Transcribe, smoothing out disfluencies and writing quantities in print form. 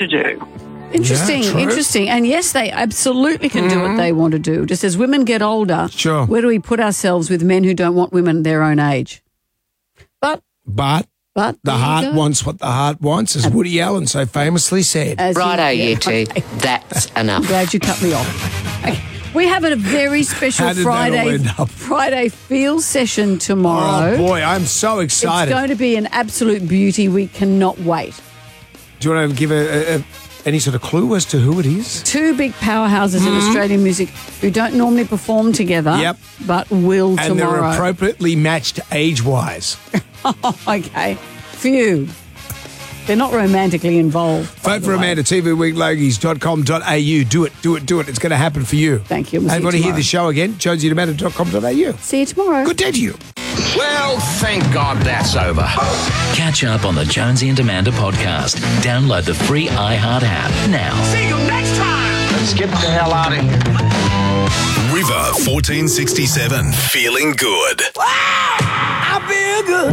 to do. Interesting, Yeah, true. interesting. And yes, they absolutely can do what they want to do. Just as women get older, Sure. where do we put ourselves with men who don't want women their own age? But But the the heart wants what the heart wants, as Woody Allen so famously said. Righto, you two. That's enough. I'm glad you cut me off. Okay. We have a very special How did that all end up? Friday feel session tomorrow. Oh, boy, I'm so It's excited. going to be an absolute beauty. We cannot wait. Do you want to give any sort of clue as to who it is? Two big powerhouses in Australian music who don't normally perform together, Yep. but will And tomorrow. they're appropriately matched age-wise. Okay. Phew. They're not romantically involved. Vote for Amanda, tvweeklogies.com.au. Do it, do it, do it. It's going to happen for you. Thank you. We'll see And you want to hear tomorrow. the show again? Jonesy at amanda.com.au. See you tomorrow. Good day to you. Well, thank God that's over. Catch up on the Jonesy and Amanda podcast. Download the free iHeart app now. See you next time. Let's get the hell out of here. River 1467. Feeling good. I feel good.